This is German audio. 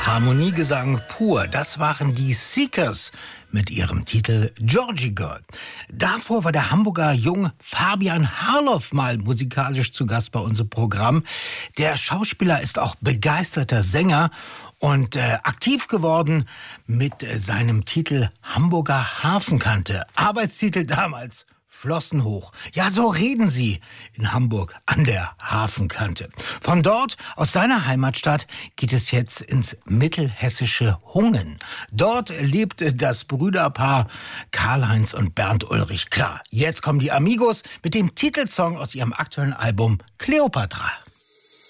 Harmoniegesang pur, das waren die Seekers mit ihrem Titel Georgie Girl. Davor war der Hamburger Jung Fabian Harloff mal musikalisch zu Gast bei unserem Programm. Der Schauspieler ist auch begeisterter Sänger und aktiv geworden mit seinem Titel Hamburger Hafenkante. Arbeitstitel damals Flossen hoch. Ja, so reden sie in Hamburg an der Hafenkante. Von dort, aus seiner Heimatstadt, geht es jetzt ins mittelhessische Hungen. Dort lebt das Brüderpaar Karl-Heinz und Bernd Ulrich. Klar, jetzt kommen die Amigos mit dem Titelsong aus ihrem aktuellen Album Kleopatra.